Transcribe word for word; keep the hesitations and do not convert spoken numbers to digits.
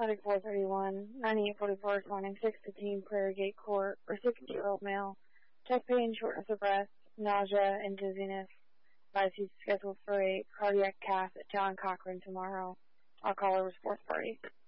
ninety-four thirty-one, ninety-eight forty-four, responding six fifteen, Prairie Gate Court, for sixty-year-old male, chest pain, shortness of breath, nausea, and dizziness. Advise he's scheduled for a cardiac cath at John Cochran tomorrow. Our caller was fourth party.